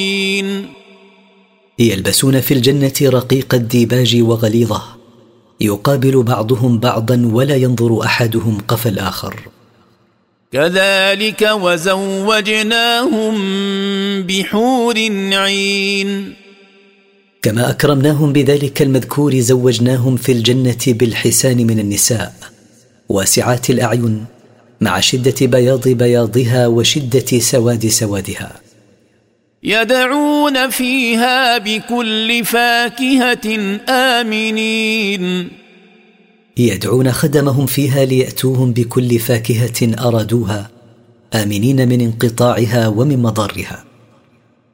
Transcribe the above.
يلبسون في الجنة رقيق الديباج وغليظه، يقابل بعضهم بعضا ولا ينظر أحدهم قفا الآخر. كذلك وزوجناهم بحور عين. كما أكرمناهم بذلك المذكور زوجناهم في الجنة بالحسان من النساء، واسعات الأعين مع شدة بياض بياضها وشدة سواد سوادها. يدعون فيها بكل فاكهة آمنين. يدعون خدمهم فيها ليأتوهم بكل فاكهة أرادوها، آمنين من انقطاعها ومن مضارها.